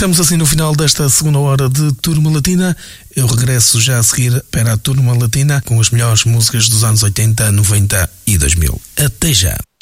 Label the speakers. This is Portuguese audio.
Speaker 1: Chegamos assim no final desta segunda hora de Turma Latina. Eu regresso já a seguir para a Turma Latina com as melhores músicas dos anos 80, 90 e 2000. Até já!